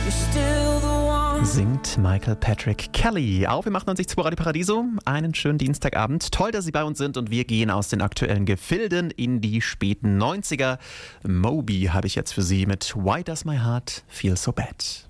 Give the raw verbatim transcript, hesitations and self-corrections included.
Singt Michael Patrick Kelly. Auf im achtundneunzig Komma zwei Radio Paradiso. Einen schönen Dienstagabend. Toll, dass Sie bei uns sind und wir gehen aus den aktuellen Gefilden in die späten neunziger. Moby habe ich jetzt für Sie mit Why Does My Heart Feel So Bad?